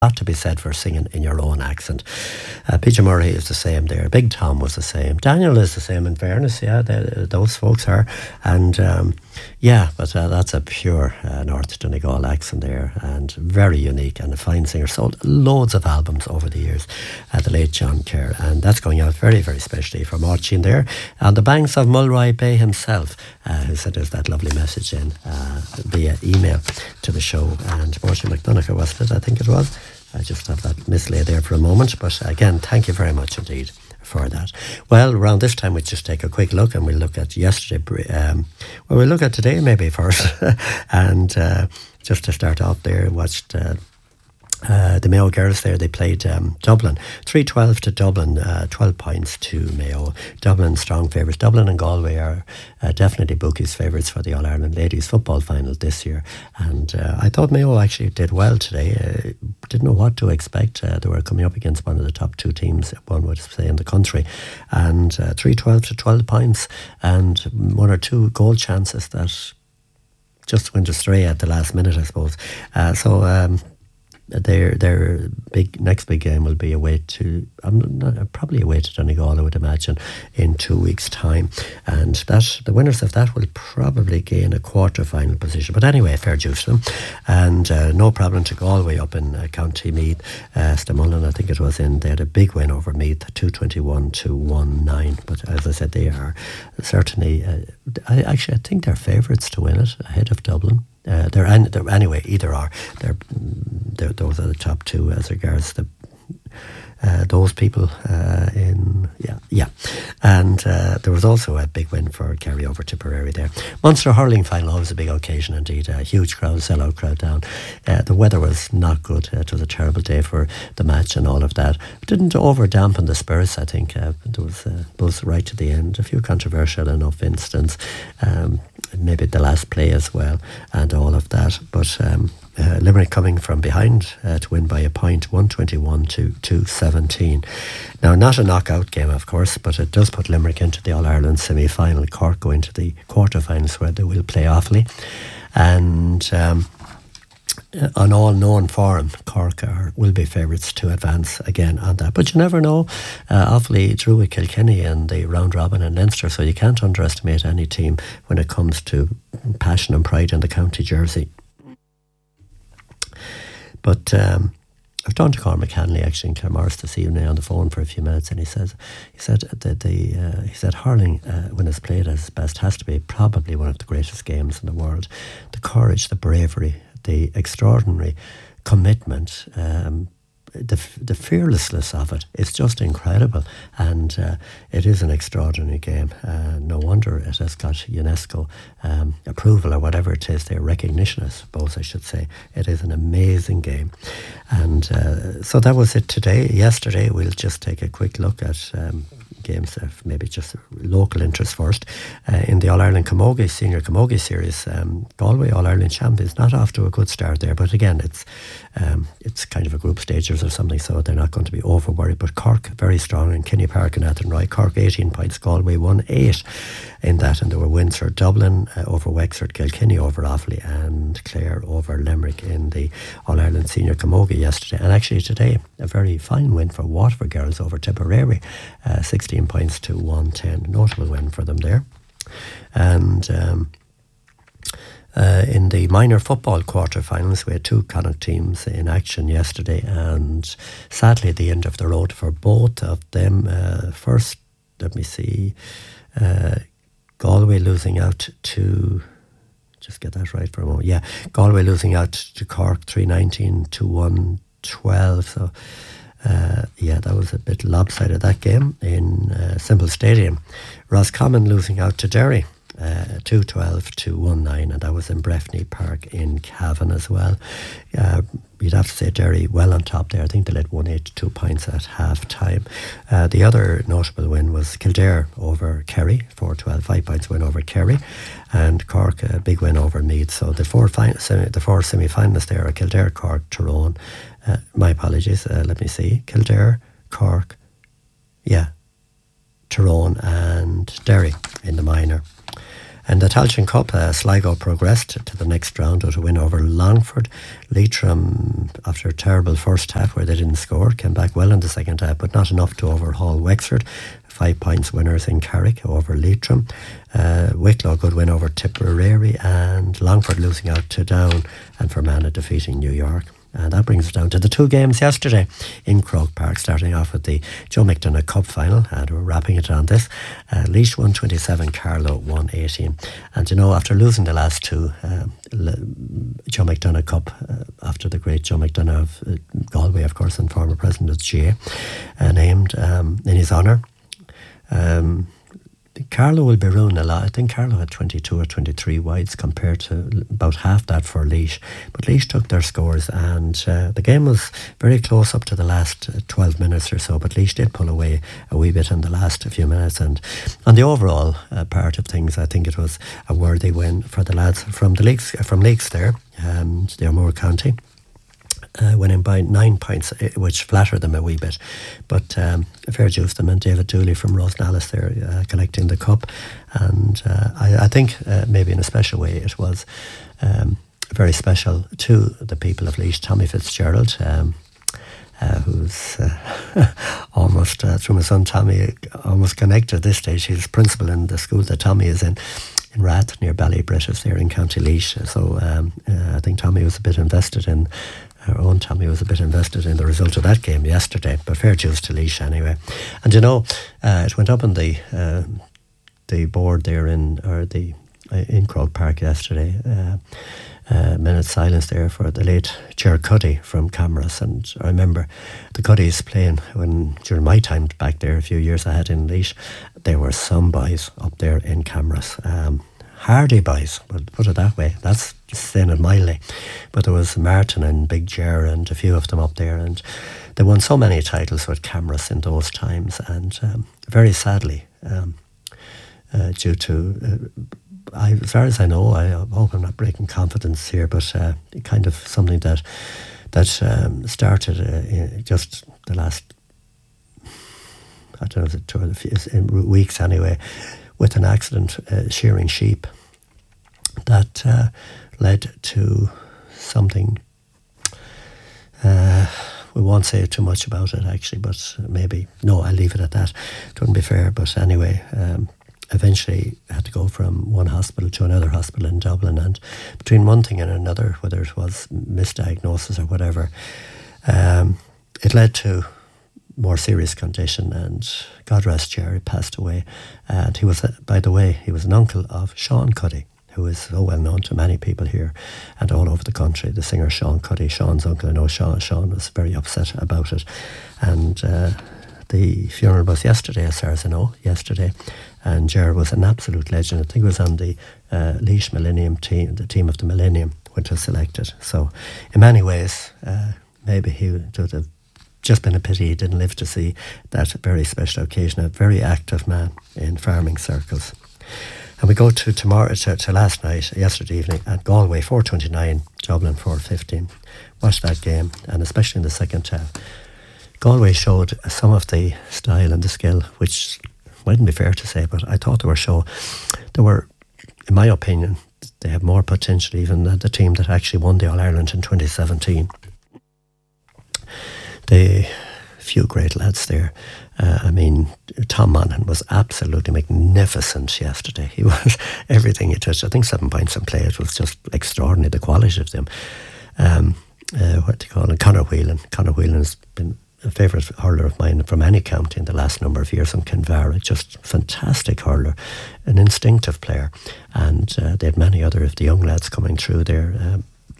lot to be said for singing in your own accent. PJ Murray is the same there. Big Tom was the same. Daniel is the same, in fairness. Yeah, those folks are. And but that's a pure North Donegal accent there, and very unique and a fine singer. Sold loads of albums over the years, the late John Kerr. And that's going out very, very specially for Martin there. On the banks of Mulroy Bay himself, who sent us that lovely message in via email to the show. And Martin McDonagh was it, I think it was. I just have that mislay there for a moment. But again, thank you very much indeed for that. Well, around this time we'll just take a quick look, and we'll look at yesterday. We'll look at today maybe first. And just to start off there, watched the Mayo girls there. They played Dublin 3-12 to Dublin, 12 points to Mayo. Dublin strong favourites. Dublin and Galway are definitely bookies' favourites for the All-Ireland Ladies Football Final this year. And I thought Mayo actually did well today. Didn't know what to expect. They were coming up against one of the top two teams, one would say, in the country. And 3-12 to 12 points, and one or two goal chances that just went astray at the last minute, I suppose. Their next big game will be away to probably away to Donegal, I would imagine, in 2 weeks' time, and the winners of that will probably gain a quarter-final position. But anyway, fair dues to them, and no problem to Galway up in County Meath. Stamullen, I think it was they had a big win over Meath, 221 to 19. But as I said, they are certainly. I think they're favourites to win it ahead of Dublin. They're anyway, either are. Those are the top two as regards those people and there was also a big win for Kerry over Tipperary there. Munster hurling final, always a big occasion indeed. A huge crowd, sellout crowd down. The weather was not good. It was a terrible day for the match and all of that. It didn't over dampen the spirits, I think. There was buzz right to the end. A few controversial enough incidents. Maybe the last play as well, and all of that. But Limerick coming from behind to win by a point, 121 to 217. Now, not a knockout game, of course, but it does put Limerick into the All-Ireland semi-final. Cork go into the quarter-finals, where they will play Offaly. And on all known form, Cork will be favourites to advance again on that. But you never know. Offaly drew with Kilkenny in the round robin in Leinster, so you can't underestimate any team when it comes to passion and pride in the county jersey. But I've talked to Cormac Hanley actually in Claremorris this evening on the phone for a few minutes, and he said hurling, when it's played at its best, has to be probably one of the greatest games in the world. The courage, the bravery, the extraordinary commitment, the fearlessness of it is just incredible, and it is an extraordinary game. No wonder it has got UNESCO approval, or whatever it is, their recognition, I suppose I should say. It is an amazing game. And so that was it today. Yesterday, we'll just take a quick look at games of maybe just local interest first. In the All-Ireland Camogie, Senior Camogie Series, Galway All-Ireland champions, not off to a good start there, but again, it's kind of a group stages or something, so they're not going to be over worried. But Cork, very strong in Kenny Park and Athenry. Cork 18 points, Galway won 8 in that, and there were wins for Dublin over Wexford, Kilkenny over Offaly, and Clare over Limerick in the All-Ireland Senior Camogie yesterday. And actually today, a very fine win for Waterford girls over Tipperary, 16 points to 110. Notable win for them there. And in the minor football quarter-finals, we had two Connacht teams in action yesterday, and sadly the end of the road for both of them. First, let me see, Galway losing out to, just get that right for a moment, Galway losing out to Cork 319 to 112, so that was a bit lopsided, that game in Semple Stadium. Roscommon losing out to Derry 212 to 19, and that was in Breffni Park in Cavan as well. You'd have to say Derry well on top there. I think they led 182 points at half time. The other notable win was Kildare over Kerry, 4-12, 5 points win over Kerry, and Cork a big win over Meath. So the four semi-finalists there are Kildare, Cork, Tyrone. My apologies. Let me see. Kildare, Cork, Tyrone, and Derry in the minor. In the Tailteann Cup, Sligo progressed to the next round with a win over Longford. Leitrim, after a terrible first half where they didn't score, came back well in the second half, but not enough to overhaul Wexford. 5 points winners in Carrick over Leitrim. Wicklow, good win over Tipperary, and Longford losing out to Down, and Fermanagh defeating New York. And that brings us down to the 2 games yesterday in Croke Park, starting off with the Joe McDonagh Cup final, and we're wrapping it on this. Laois 127, Carlow 118. And after losing the last 2, Joe McDonagh Cup, after the great Joe McDonagh of Galway, of course, and former president of the GA, named in his honour. Carlow will be ruined a lot. I think Carlow had 22 or 23 wides compared to about half that for Laois. But Laois took their scores, and the game was very close up to the last 12 minutes or so, but Laois did pull away a wee bit in the last few minutes. And on the overall part of things, I think it was a worthy win for the lads from Lakes there, the O'Moore County. Winning by 9 points, which flattered them a wee bit. But fair dues to them, and David Dooley from Rosenallis there collecting the cup. And I think maybe in a special way it was very special to the people of Laois. Tommy Fitzgerald, who's almost, through my son Tommy, almost connected at this stage. He's principal in the school that Tommy is in Rath, near Ballybritish there in County Laois. So I think Tommy was a bit invested in the result of that game yesterday, but fair dues to Laois anyway. And it went up on the board there in Croke Park yesterday. Minute silence there for the late Ger Cuddy from Camross. And I remember the Cuddys playing during my time back there a few years I had in Laois. There were some boys up there in Camross. Hardy boys, we'll put it that way. That's saying it mildly. But there was Martin and Big Ger and a few of them up there, and they won so many titles with Camross in those times. And very sadly, due to, as far as I know, I hope I'm not breaking confidence here, but kind of something that started just the last, I don't know, is it 2 or 3 weeks anyway, with an accident shearing sheep that led to something. We won't say too much about it actually, but maybe, no, I'll leave it at that. It wouldn't be fair, but anyway, eventually I had to go from one hospital to another hospital in Dublin, and between one thing and another, whether it was misdiagnosis or whatever, it led to more serious condition, and God rest Jerry, passed away. And he was, by the way, he was an uncle of Sean Cuddy, who is so well known to many people here and all over the country. The singer Sean Cuddy, Sean's uncle. I know Sean was very upset about it. And the funeral was yesterday, as far as I know, and Jerry was an absolute legend. I think it was on the Laois Millennium team, the team of the Millennium, which was selected. So in many ways, maybe he would have just been a pity he didn't live to see that very special occasion. A very active man in farming circles. And we go to tomorrow, to yesterday evening at Galway 4:29, Dublin 4:15. Watched that game, and especially in the second half, Galway showed some of the style and the skill, which mightn't be fair to say, but I thought they were, in my opinion, they have more potential even than the team that actually won the All-Ireland in 2017. The few great lads there. Tom Monaghan was absolutely magnificent yesterday. He was everything he touched. I think 7 points in play. It was just extraordinary, the quality of them. What do you call him? Conor Whelan. Conor Whelan has been a favourite hurler of mine from any county in the last number of years. From Kinvara, just fantastic hurler, an instinctive player. And they had many other of the young lads coming through there.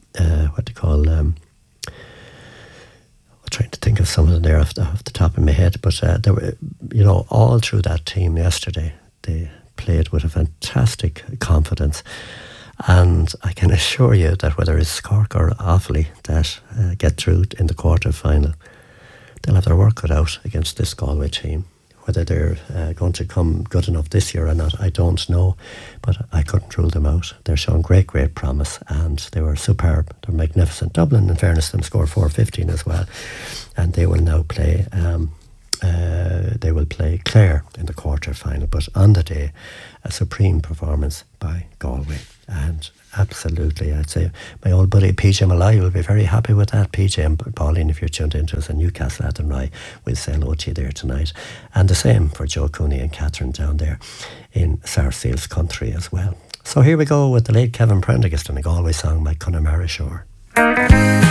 Trying to think of some of them there off the top of my head, but there were, all through that team yesterday, they played with a fantastic confidence, and I can assure you that whether it's Cork or Offaly that get through in the quarter-final, they'll have their work cut out against this Galway team. Whether they're going to come good enough this year or not, I don't know, but I couldn't rule them out. They're showing great promise, and they were superb. They're magnificent. Dublin, in fairness to them, scored 4:15 as well, and they will now play they will play Clare in the quarter-final. But on the day, a supreme performance by Galway. And absolutely, I'd say my old buddy PJ Malloy will be very happy with that. PJ and Pauline, if you're tuned into us in Newcastle Athenry, we'll say hello to you there tonight. And the same for Joe Cooney and Catherine down there in Sarsfields Country as well. So here we go with the late Kevin Prendergast and a Galway song by Connemara Shore.